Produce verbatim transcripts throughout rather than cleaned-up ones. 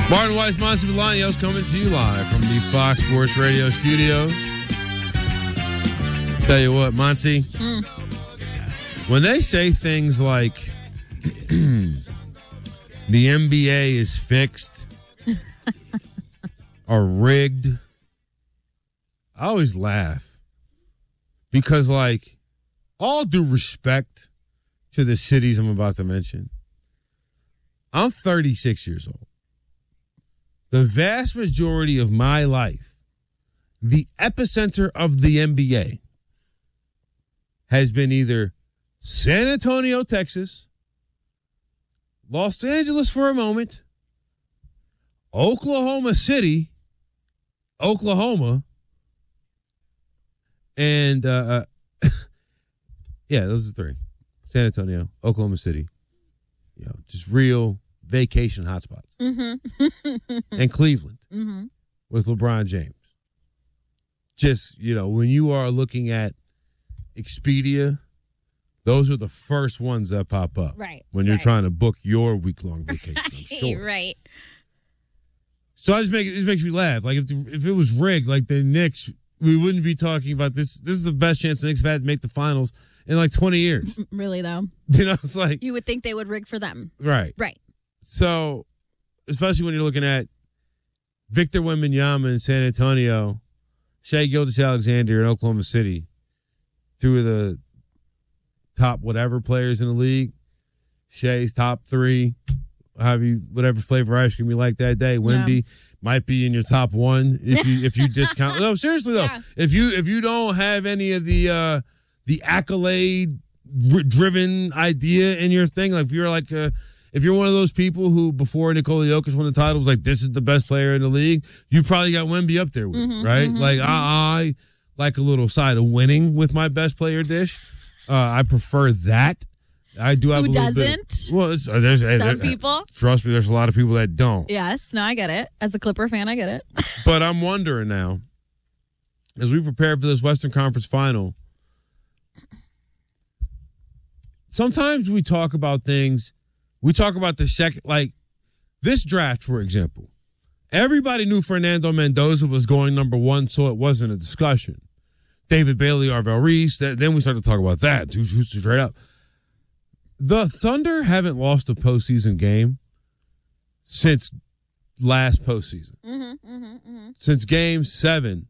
Martin Weiss, Monty Bolaños coming to you live from the Fox Sports Radio studios. Tell you what, Monty, mm. when they say things like the N B A is fixed or rigged, I always laugh because, like, all due respect to the cities I'm about to mention, I'm thirty-six years old. The vast majority of my life, the epicenter of the N B A has been either San Antonio, Texas, Los Angeles for a moment, Oklahoma City, Oklahoma, and, uh, yeah, those are three. San Antonio, Oklahoma City, you know, just real vacation hotspots. Mm-hmm. And Cleveland mm-hmm. with LeBron James. Just, you know, when you are looking at Expedia, those are the first ones that pop up. Right. When you're right. trying to book your week-long vacation, I'm sure. Right. So I just make it just makes me laugh. Like if the, if it was rigged, like the Knicks, we wouldn't be talking about this. This is the best chance the Knicks have had to make the finals in like twenty years. Really, though? You know, it's like you would think they would rig for them. Right. Right. So, especially when you're looking at Victor Wembanyama in San Antonio, Shai Gilgeous-Alexander in Oklahoma City, two of the top whatever players in the league. Shai's top three, have you whatever flavor ice cream you like that day. Wemby yeah. might be in your top one if you if you discount. No, seriously though, yeah. if you if you don't have any of the uh, the accolade driven idea in your thing, like if you're like a If you're one of those people who, before Nikola Jokic won the title, was like, this is the best player in the league, you probably got Wemby up there with mm-hmm, it, right? Mm-hmm, like, mm-hmm. I, I like a little side of winning with my best player dish. Uh, I prefer that. I do have who a little doesn't? bit. Well, it's, uh, there's, Some there, people. Trust me, there's a lot of people that don't. Yes, no, I get it. As a Clipper fan, I get it. But I'm wondering now, as we prepare for this Western Conference final, sometimes we talk about things. We talk about the second, like this draft, for example. Everybody knew Fernando Mendoza was going number one, so it wasn't a discussion. David Bailey, Arvel Reese, that, then we started to talk about that. Who's, who's straight up? The Thunder haven't lost a postseason game since last postseason. Mm-hmm, mm-hmm, mm-hmm. Since game seven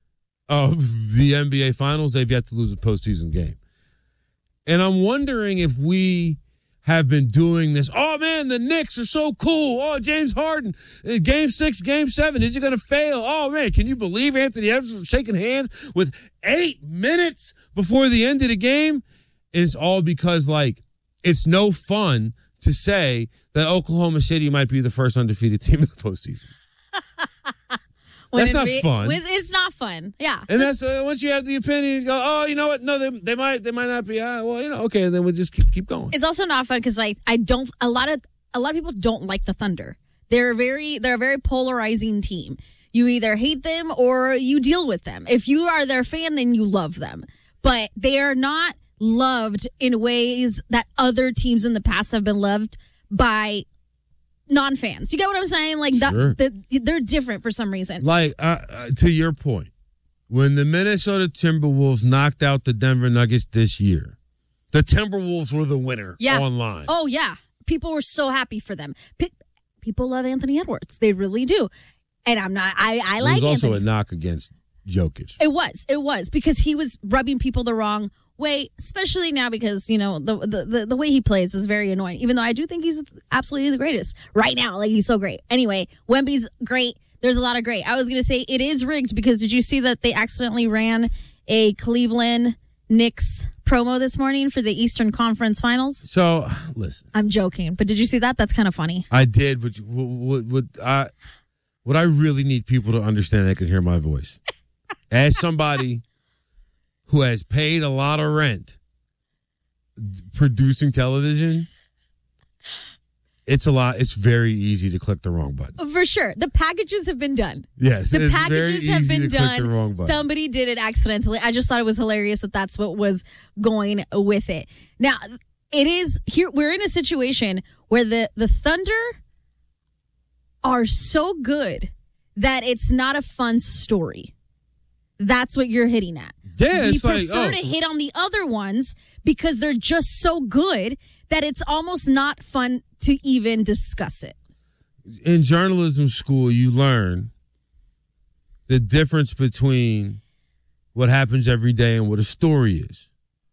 of the N B A Finals, they've yet to lose a postseason game. And I'm wondering if we have been doing this. Oh, man, the Knicks are so cool. Oh, James Harden, game six, game seven, is he going to fail? Oh, man, can you believe Anthony Edwards was shaking hands with eight minutes before the end of the game? And it's all because, like, it's no fun to say that Oklahoma City might be the first undefeated team in the postseason. That's not be, fun. It's not fun. Yeah. And that's uh, once you have the opinion, you go, oh, you know what? No, they they might they might not be. Uh, well, you know, okay, then we'll just keep keep going. It's also not fun because like I don't. A lot of a lot of people don't like the Thunder. They're very they're a very polarizing team. You either hate them or you deal with them. If you are their fan, then you love them. But they are not loved in ways that other teams in the past have been loved by non-fans. You get what I'm saying? Like that, sure. the, they're different for some reason. Like uh, uh, to your point, when the Minnesota Timberwolves knocked out the Denver Nuggets this year, the Timberwolves were the winner yeah. online. Oh yeah, people were so happy for them. P- people love Anthony Edwards. They really do. And I'm not. I I like. It was also Anthony. a knock against Jokic. It was. It was because he was rubbing people the wrong way, especially now because, you know, the, the, the, the way he plays is very annoying, even though I do think he's absolutely the greatest right now. Like, he's so great. Anyway, Wemby's great. There's a lot of great. I was going to say it is rigged because did you see that they accidentally ran a Cleveland Knicks promo this morning for the Eastern Conference Finals? So, listen. I'm joking, but did you see that? That's kind of funny. I did, but what, what, I, what I really need people to understand, they can hear my voice. As somebody who has paid a lot of rent producing television, it's a lot. It's very easy to click the wrong button. For sure. The packages have been done. Yes. The it's packages very have easy been to click the done. wrong button. Somebody did it accidentally. I just thought it was hilarious that that's what was going with it. Now, it is here. We're in a situation where the, the Thunder are so good that it's not a fun story. That's what you're hitting at. Yeah, we it's prefer like, oh. to hit on the other ones because they're just so good that it's almost not fun to even discuss it. In journalism school, you learn the difference between what happens every day and what a story is.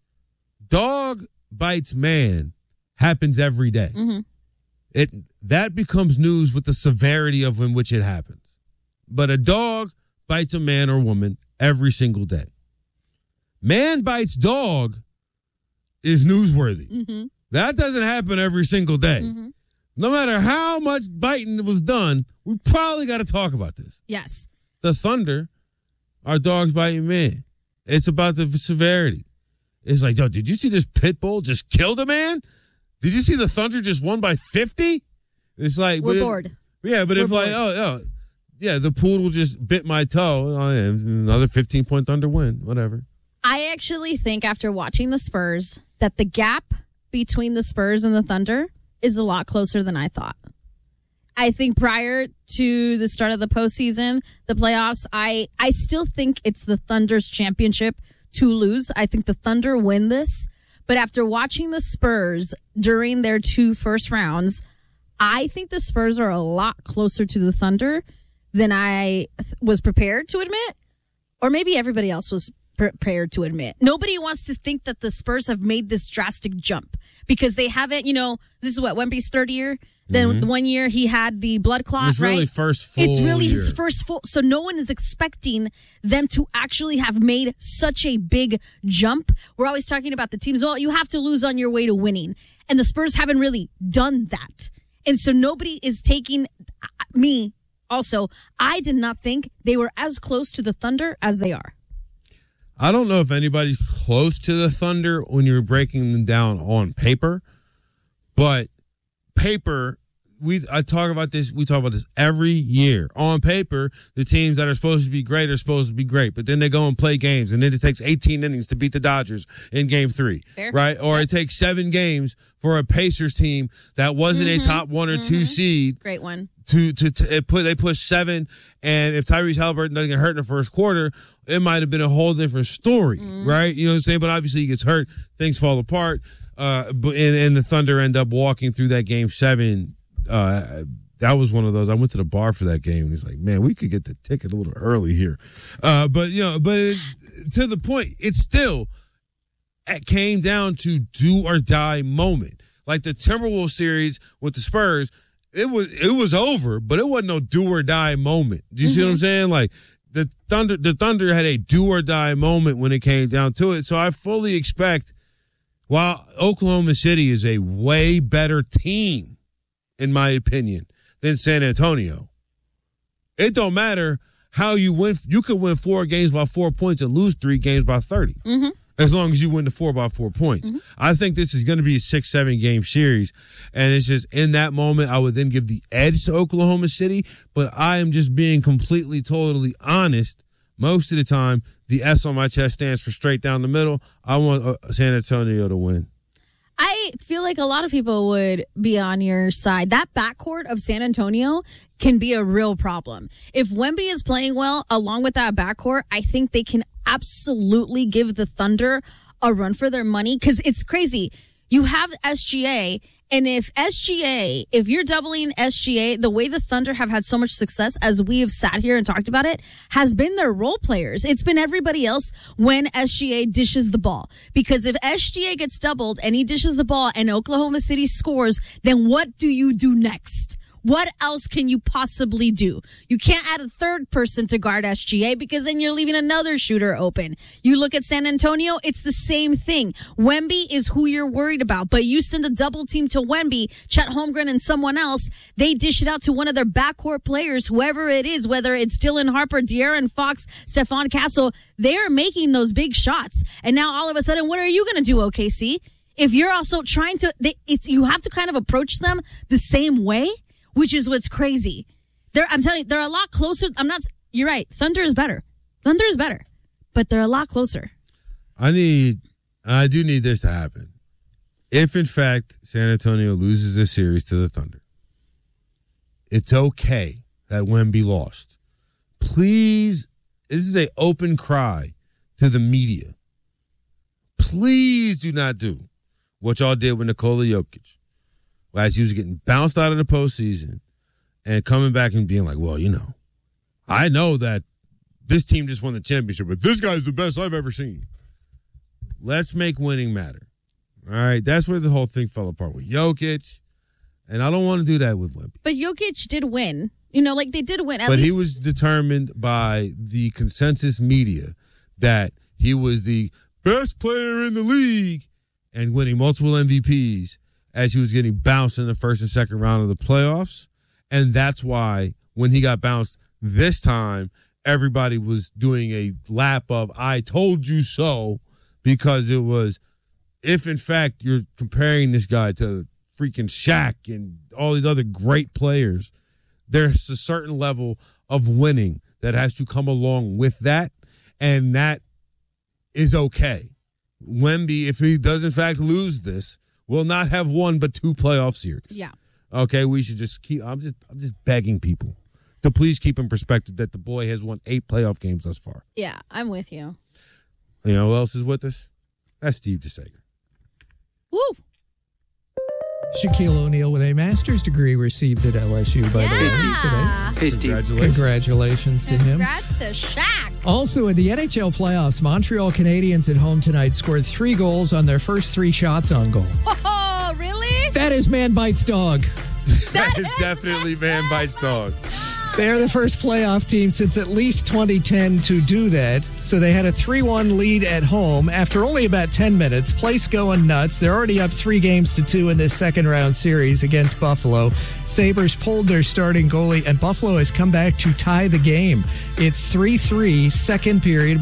Dog bites man happens every day. Mm-hmm. It that becomes news with the severity of in which it happens. But a dog bites a man or woman every single day. Man bites dog is newsworthy. Mm-hmm. That doesn't happen every single day. Mm-hmm. No matter how much biting was done, we probably got to talk about this. Yes. The Thunder are dogs biting man. It's about the severity. It's like, yo, did you see this pit bull just killed a man? Did you see the Thunder just won by fifty? It's like we're but bored. If, yeah, but we're if like, bored. oh, oh, yeah, the poodle just bit my toe. Oh, yeah, another fifteen point Thunder win. Whatever. I actually think after watching the Spurs that the gap between the Spurs and the Thunder is a lot closer than I thought. I think prior to the start of the postseason, the playoffs, I, I still think it's the Thunder's championship to lose. I think the Thunder win this. But after watching the Spurs during their two first rounds, I think the Spurs are a lot closer to the Thunder than I th- was prepared to admit. Or maybe everybody else was prepared to admit. Nobody wants to think that the Spurs have made this drastic jump because they haven't, you know, this is what, Wemby's third year? Then mm-hmm. one year he had the blood clot, it's right? It's really first full It's really year. his first full. So no one is expecting them to actually have made such a big jump. We're always talking about the teams. Well, you have to lose on your way to winning. And the Spurs haven't really done that. And so nobody is taking me. Also, I did not think they were as close to the Thunder as they are. I don't know if anybody's close to the Thunder when you're breaking them down on paper, but paper, we I talk about this, we talk about this every year. On paper, the teams that are supposed to be great are supposed to be great, but then they go and play games, and then it takes eighteen innings to beat the Dodgers in game three, Fair. right? Or yep. it takes seven games for a Pacers team that wasn't mm-hmm. a top one or mm-hmm. two seed. Great one. To, to, to it put, they push seven, and if Tyrese Halliburton doesn't get hurt in the first quarter, it might have been a whole different story, mm-hmm. right? You know what I'm saying? But obviously he gets hurt, things fall apart, uh, but, and, and the Thunder end up walking through that game seven. Uh, that was one of those. I went to the bar for that game, and he's like, man, we could get the ticket a little early here. Uh, but, you know, but it, to the point, it still it came down to do or die moment. Like the Timberwolves series with the Spurs, it was it was over, but it wasn't no do or die moment. Do you mm-hmm. see what I'm saying? Like the Thunder, the Thunder had a do or die moment when it came down to it. So I fully expect, while Oklahoma City is a way better team, in my opinion, than San Antonio, it don't matter how you win. You could win four games by four points and lose three games by thirty. Mm-hmm. As long as you win the four by four points. Mm-hmm. I think this is going to be a six, seven game series. And it's just in that moment, I would then give the edge to Oklahoma City. But I am just being completely, totally honest. Most of the time, the S on my chest stands for straight down the middle. I want uh, San Antonio to win. I feel like a lot of people would be on your side. That backcourt of San Antonio can be a real problem. If Wemby is playing well, along with that backcourt, I think they can absolutely give the Thunder a run for their money. Because it's crazy. You have S G A, and if S G A, if you're doubling S G A, the way the Thunder have had so much success, as we have sat here and talked about it, has been their role players. It's been everybody else when S G A dishes the ball. Because if S G A gets doubled and he dishes the ball and Oklahoma City scores, then what do you do next? What else can you possibly do? You can't add a third person to guard S G A because then you're leaving another shooter open. You look at San Antonio, it's the same thing. Wemby is who you're worried about, but you send a double team to Wemby, Chet Holmgren, and someone else. They dish it out to one of their backcourt players, whoever it is, whether it's Dylan Harper, De'Aaron Fox, Stephon Castle. They're making those big shots. And now all of a sudden, what are you going to do, O K C? If you're also trying to, they, it's, you have to kind of approach them the same way. Which is what's crazy. They're, I'm telling you, they're a lot closer. I'm not, you're right. Thunder is better. Thunder is better. But they're a lot closer. I need, I do need this to happen. If, in fact, San Antonio loses this series to the Thunder, It's okay that Wemby lost. Please, this is an open cry to the media. Please do not do what y'all did with Nikola Jokic. As he was getting bounced out of the postseason and coming back and being like, well, you know, I know that this team just won the championship, but this guy's the best I've ever seen. Let's make winning matter. All right, that's where the whole thing fell apart with Jokic, and I don't want to do that with Wemby. But Jokic did win. You know, like they did win. At but least. He was determined by the consensus media that he was the best player in the league and winning multiple M V Ps as he was getting bounced in the first and second round of the playoffs. And that's why when he got bounced this time, everybody was doing a lap of I told you so, because it was, if in fact you're comparing this guy to freaking Shaq and all these other great players, there's a certain level of winning that has to come along with that, and that is okay. Wemby, if he does in fact lose this, will not have one but two playoff series. Yeah. Okay, we should just keep, I'm just I'm just begging people to please keep in perspective that the boy has won eight playoff games thus far. Yeah, I'm with you. You know who else is with us? That's Steve DeSager. Woo! Shaquille O'Neal with a master's degree received at L S U, by yeah. the way, today. Hey, Steve. Congratulations. Congratulations to him. Congrats to Shaq. Also, in the N H L playoffs, Montreal Canadiens at home tonight scored three goals on their first three shots on goal. Oh, really? That is man bites dog. That is definitely man bites dog. They're the first playoff team since at least twenty ten to do that. So they had a three one lead at home after only about ten minutes. Place going nuts. They're already up three games to two in this second round series against Buffalo. Sabres pulled their starting goalie, and Buffalo has come back to tie the game. It's three three, second period.